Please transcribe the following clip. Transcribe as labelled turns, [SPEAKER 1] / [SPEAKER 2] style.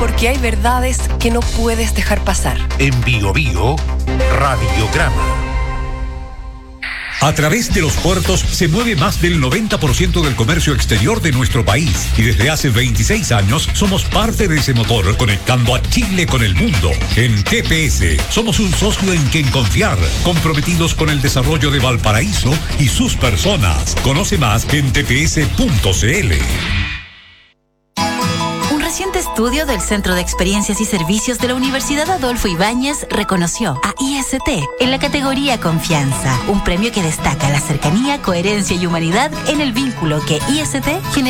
[SPEAKER 1] Porque hay verdades que no puedes dejar pasar.
[SPEAKER 2] En Bio Bio, Radiograma.
[SPEAKER 3] A través de los puertos se mueve más del 90% del comercio exterior de nuestro país y desde hace 26 años somos parte de ese motor conectando a Chile con el mundo. En TPS somos un socio en quien confiar, comprometidos con el desarrollo de Valparaíso y sus personas. Conoce más en tps.cl.
[SPEAKER 4] Un reciente estudio del Centro de Experiencias y Servicios de la Universidad Adolfo Ibáñez reconoció a IST en la categoría Confianza, un premio que destaca la cercanía, coherencia y humanidad en el vínculo que IST genera